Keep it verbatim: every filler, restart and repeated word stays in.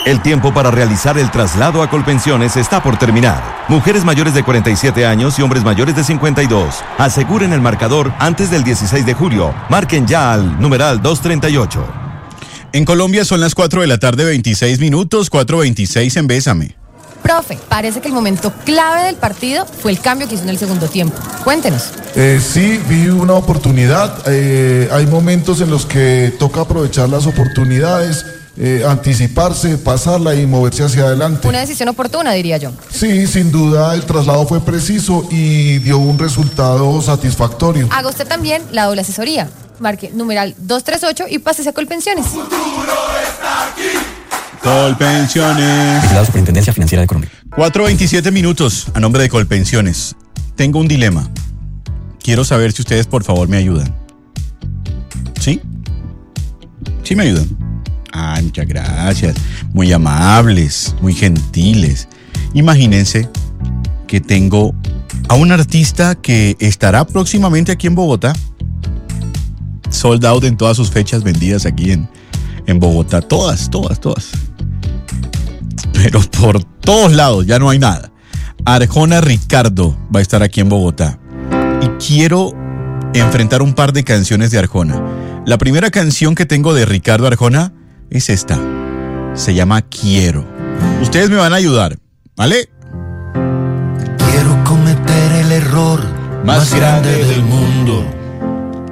El tiempo para realizar el traslado a Colpensiones está por terminar. Mujeres mayores de cuarenta y siete años y hombres mayores de cincuenta y dos. Aseguren el marcador antes del dieciséis de julio. Marquen ya al numeral doscientos treinta y ocho. En Colombia son las cuatro de la tarde, veintiséis minutos, cuatro veintiséis en Bésame. Profe, parece que el momento clave del partido fue el cambio que hizo en el segundo tiempo. Cuéntenos. Eh, sí, vi una oportunidad. Eh, hay momentos en los que toca aprovechar las oportunidades, eh, anticiparse, pasarla y moverse hacia adelante. Una decisión oportuna, diría yo. Sí, sin duda el traslado fue preciso y dio un resultado satisfactorio. Haga usted también la doble asesoría. Marque numeral doscientos treinta y ocho y pásese a Colpensiones. Colpensiones. Vigilado Superintendencia Financiera de Colombia. cuatro veintisiete minutos a nombre de Colpensiones. Tengo un dilema. Quiero saber si ustedes por favor me ayudan. ¿Sí? ¿Sí me ayudan? Ah, muchas gracias. Muy amables, muy gentiles. Imagínense que tengo a un artista que estará próximamente aquí en Bogotá. Sold out en todas sus fechas vendidas aquí en, en Bogotá. Todas, todas, todas. Pero por todos lados ya no hay nada. Arjona Ricardo va a estar aquí en Bogotá. Y quiero enfrentar un par de canciones de Arjona. La primera canción que tengo de Ricardo Arjona es esta. Se llama Quiero. Ustedes me van a ayudar, ¿vale? Quiero cometer el error más, más grande, grande del mundo.